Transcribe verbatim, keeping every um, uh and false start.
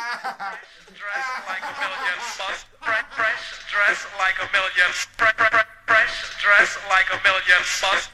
Dress like a million bucks. Fresh dress like a million. Fresh dress like a million bucks.